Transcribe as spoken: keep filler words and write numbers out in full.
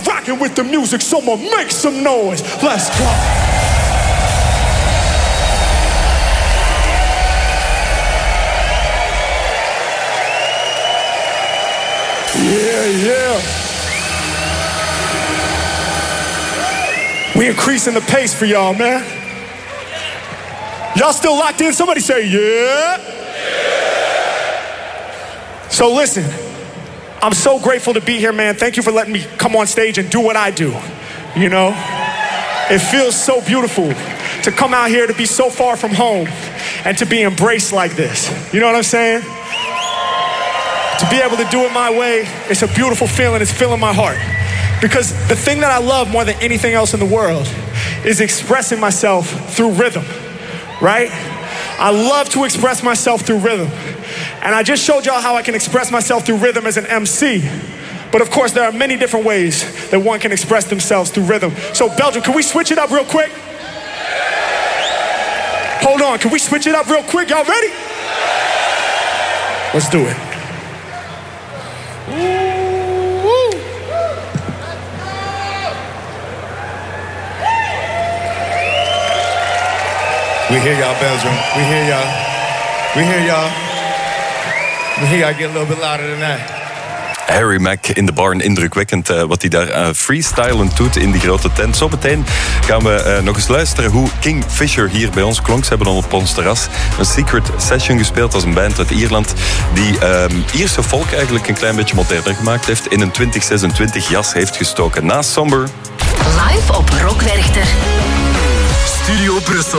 rocking with the music. Someone make some noise. Let's go. Yeah, yeah. We increasing the pace for y'all, man. Y'all still locked in? Somebody say, yeah. So listen, I'm so grateful to be here, man. Thank you for letting me come on stage and do what I do, you know? It feels so beautiful to come out here, to be so far from home, and to be embraced like this. You know what I'm saying? To be able to do it my way, it's a beautiful feeling. It's filling my heart. Because the thing that I love more than anything else in the world is expressing myself through rhythm, right? I love to express myself through rhythm. And I just showed y'all how I can express myself through rhythm as an M C. But of course, there are many different ways that one can express themselves through rhythm. So Belgium, can we switch it up real quick? Hold on, can we switch it up real quick? Y'all ready? Let's do it. We hear y'all, Belgium. We hear y'all. We hear y'all. We hear y'all get a little bit louder than that. Harry Mack in de Barn, indrukwekkend uh, wat hij daar uh, freestylend doet in die grote tent. Zometeen gaan we uh, nog eens luisteren hoe Kingfisher hier bij ons klonk. Ze hebben dan op ons terras een secret session gespeeld als een band uit Ierland die uh, Ierse folk eigenlijk een klein beetje moderner gemaakt heeft, in een twintig zesentwintig jas heeft gestoken. Na Somber. Live op Rock Werchter. Studio Brussel.